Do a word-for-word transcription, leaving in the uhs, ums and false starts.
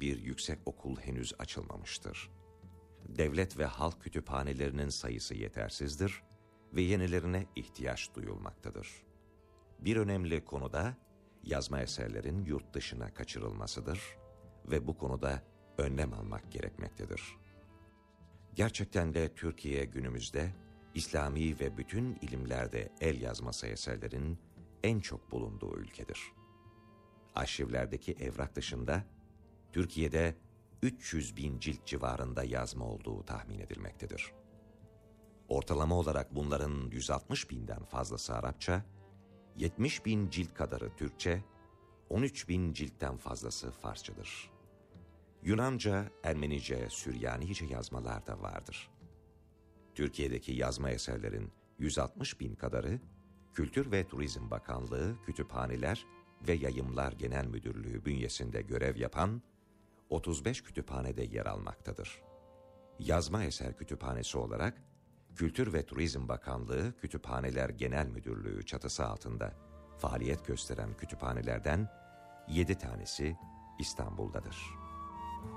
bir yüksek okul henüz açılmamıştır. Devlet ve halk kütüphanelerinin sayısı yetersizdir ve yenilerine ihtiyaç duyulmaktadır. Bir önemli konu da yazma eserlerin yurt dışına kaçırılmasıdır ve bu konuda önlem almak gerekmektedir. Gerçekten de Türkiye günümüzde İslami ve bütün ilimlerde el yazması eserlerin en çok bulunduğu ülkedir. Arşivlerdeki evrak dışında Türkiye'de üç yüz bin cilt civarında yazma olduğu tahmin edilmektedir. Ortalama olarak bunların yüz altmış binden fazlası Arapça, yetmiş bin cilt kadarı Türkçe, on üç bin ciltten fazlası Farsçadır. Yunanca, Ermenice, Süryanice yazmalar da vardır. Türkiye'deki yazma eserlerin yüz altmış bin kadarı, Kültür ve Turizm Bakanlığı, Kütüphaneler ve Yayımlar Genel Müdürlüğü bünyesinde görev yapan otuz beş kütüphanede yer almaktadır. Yazma eser kütüphanesi olarak, Kültür ve Turizm Bakanlığı, Kütüphaneler Genel Müdürlüğü çatısı altında faaliyet gösteren kütüphanelerden yedi tanesi İstanbul'dadır.